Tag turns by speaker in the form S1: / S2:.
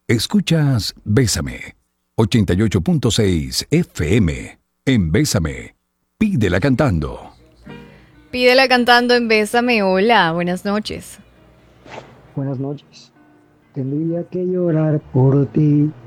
S1: Escuchas Bésame, 88.6 FM. En Bésame, pídela cantando.
S2: Pídela cantando en Bésame. Hola, buenas noches.
S3: Buenas noches. Tendría que llorar por ti